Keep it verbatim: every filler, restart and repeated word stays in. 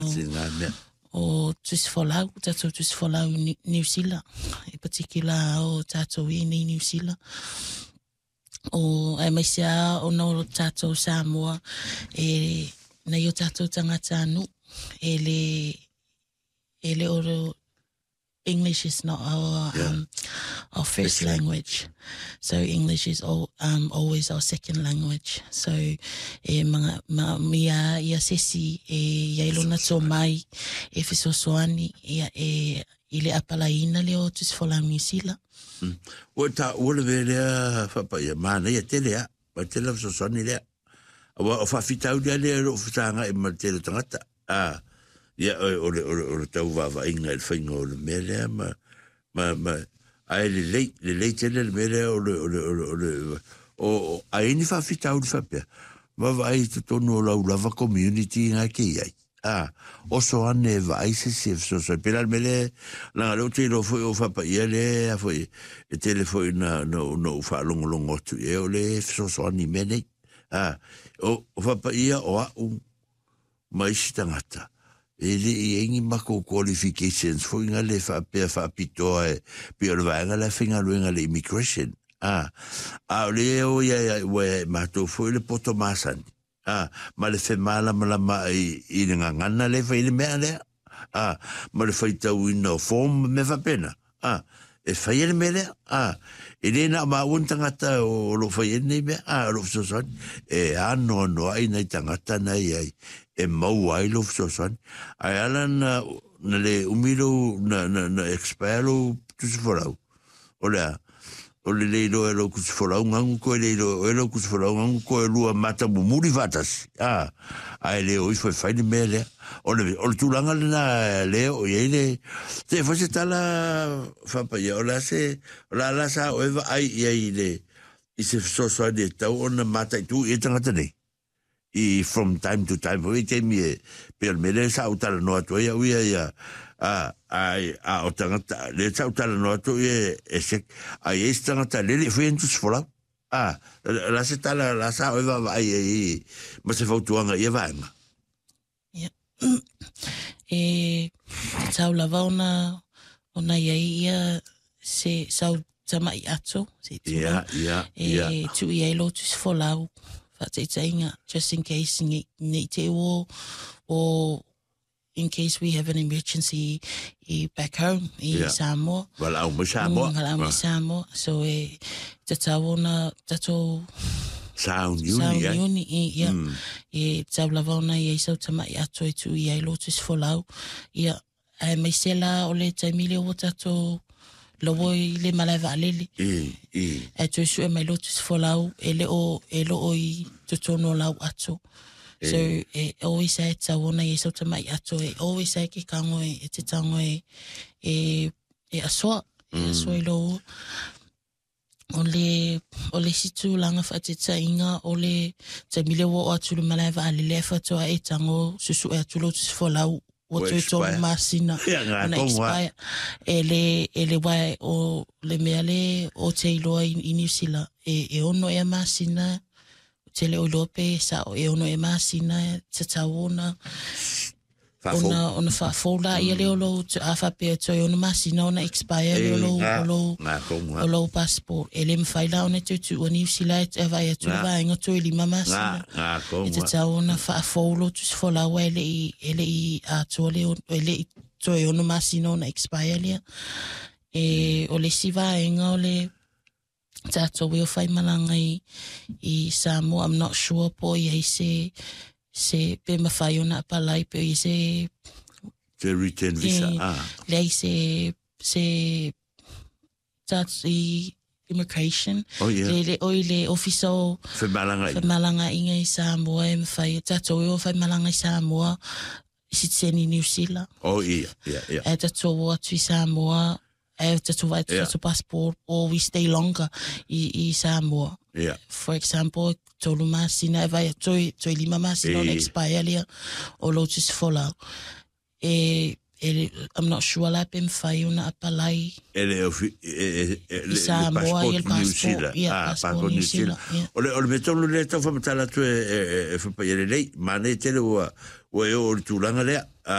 Singa mea. O tusi folau, tatou tusi folau i New Zealand. In particular o tatou i ni New Zealand. O e mai sea o no tatou Samoa e nei o tatou tangata anu e le e le oro English is not our Yeah. um, our first First language. So English is all, um, always our second language. So e mga ma, mia ia sesi e ia ilona tō mai e fisosoani ia e ile apalaina leo tus fola misila. Mm. O ta ora velea fa ia mana ia telea, ma tele so soni lea. O fa fitau dia le o fitanga e ma tele tangata. Ah. Ia o le o le tau va va inga el fingo o le mele ma ma ma ai le le le le tele le mele o le o le o le o ai ni fa fitau di fa pe. Ma vai to tono la lava community nga ke ai. Ah, o so ane vai se se so so per al mele la lo te lo foi o fa pa ile foi e tele foi na no no fa longo longo tu e o le so so ani mele. Ah, o fa pa ia o un mai stangata. Ele e engi mako qualifications foi nga le fa pe fa pito e pe o vanga la finga luenga le immigration. Ah, a le o ya we mato foi le poto masan. Ah, ma le fe mala mala ma i i nga ngana le fa ile me ale. Ah, ma le fa tau ino form me fa pena. Ah, e fa ile me le. Ah, ele na ma un tangata o lo fa ile me. Ah, lo so so e ano no ai na tangata na ai. E mau ai lo so so. Ai ala na na le umilo na na na expelo tu se folau. Ola o le leilo e lo kus folau ngangu ko le leilo e lo kus folau ngangu ko e lua mata muri vatas. Ah, ai le o foi fai de mele. O le o tu langa na le o ele te foi tala fa pa yo la se la la sa o ai ai le i se so so de tau ona mata tu e tanga nei. I from time to time voi te mi per mele sa utala no atu ia ia ia a ai a otanga le sa utala no atu e ese ai estanga ta le foi entus fola a la se tala la sa ova vai ai ma se fautuanga ia vai Ja. E tau lava ona ona ia ia se sau tama i ato se tu. ia ia ia E tu ia lo tu folau. Inga, just in case ni te o or in case we have an emergency i back home i Yeah. Samoa. Well, au mo Samoa. Mm, Hala mo Samoa. So e te tau na tato Sound sound uni, eh? uni i ia. Mm. E tau lava ona i eisau tama i ato e tu i ai lotus folau. Ia, e mai sela o le taimile o tato lo i le malava alele. I, i. E tu su e mai lotus folau e le o e lo o i tutono lau ato. So e always say ta wona e so ta mai ato e always say ki kango e te tango e e e aso e aso i lo o le o le situ langa fa te tainga o le te mile wo atu le malava alele fa to e tango susu e atu lotus folau o te to masina na expire ele ele vai o le meale o te iloa i New Zealand e e ono e masina te leo lope sa o e ono e masina te tawona ona ona fa fola ia leo lo a fa pe to ona masina ona expire leo lo lo o lo passport ele me faila ona te tu o New Zealand e vai tu vai ngo to ili mama masina te tawona fa folo tu fola ele ele i a to leo ele to ona masina ona expire lea e o le siva ngo le tato will fai malanga i, i Samoa. I'm not sure po i se se pe mawhai ona palai pe i se te return visa e, ah lei se se tato i immigration oh yeah le le oi le officer fe malanga fe malanga inga i Samoa e mawhai tato will fai malanga i Samoa si tseni New Zealand oh yeah yeah yeah e tato wa tu i Samoa I have to write yeah. to passport or we stay longer i, i Samoa. Yeah. For example, tolu masina vai toi toi lima masina E. expire lia o lotus follow. E, e I'm not sure la pem fai una apalai. Ele o e le Samoa e il New passport. Zealand Yeah, ah passport passport New New Zealand Zealand. ole ole metolo le to fa matala tu e e fa pa ele lei ma ne te le wa o e o le tūlanga lea.